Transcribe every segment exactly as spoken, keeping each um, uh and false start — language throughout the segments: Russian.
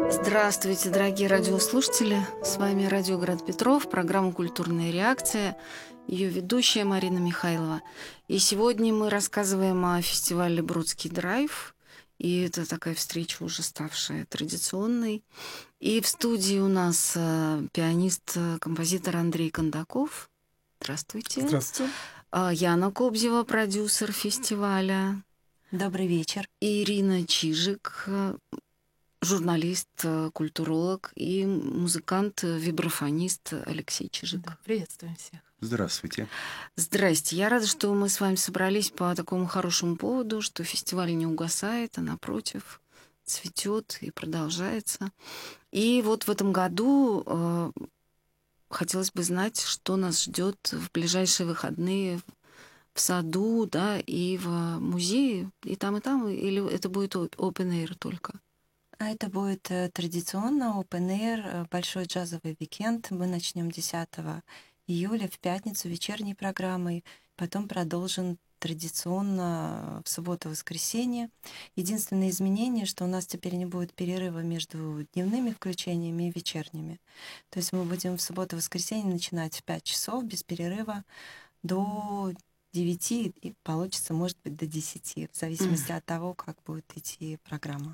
Здравствуйте, дорогие радиослушатели! С вами Радио Град Петров, программа «Культурная реакция», ее ведущая Марина Михайлова. И сегодня мы рассказываем о фестивале «Бродский драйв». И это такая встреча, уже ставшая традиционной. И в студии у нас э, пианист, э, композитор Андрей Кондаков. Здравствуйте. Здравствуйте. Э, Яна Кобзева, продюсер фестиваля. Добрый вечер. И Ирина Чижик, э, журналист, э, культуролог, и музыкант, э, вибрафонист Алексей Чижик. Да, приветствуем всех. Здравствуйте. Здрасте. Я рада, что мы с вами собрались по такому хорошему поводу, что фестиваль не угасает, а напротив цветет и продолжается. И вот в этом году э, хотелось бы знать, что нас ждет в ближайшие выходные в саду, да, и в музее, и там, и там, или это будет open air только? А это будет э, традиционно open air, э, большой джазовый уикенд. Мы начнем десятого июля в пятницу вечерней программой, потом продолжим традиционно в субботу-воскресенье. Единственное изменение, что у нас теперь не будет перерыва между дневными включениями и вечерними. То есть мы будем в субботу-воскресенье начинать в пять часов без перерыва до девяти, и получится, может быть, до десяти, в зависимости от того, как будет идти программа.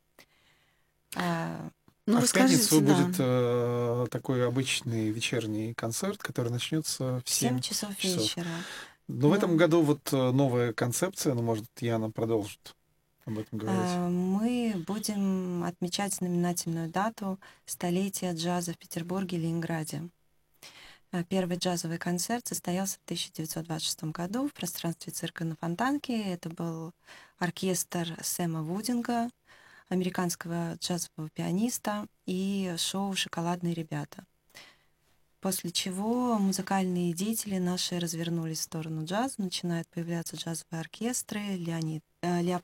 А, ну, а в пятницу да. будет э, такой обычный вечерний концерт, который начнется в семь часов, часов вечера. Но Ну, в этом году вот новая концепция, ну, может, Яна продолжит об этом говорить. А, мы будем отмечать знаменательную дату столетия джаза в Петербурге и Ленинграде. Первый джазовый концерт состоялся в тысяча девятьсот двадцать шестом году в пространстве цирка на Фонтанке. Это был оркестр Сэма Вудинга, американского джазового пианиста, и шоу «Шоколадные ребята». После чего музыкальные деятели наши развернулись в сторону джаза, начинают появляться джазовые оркестры. Леонид, э,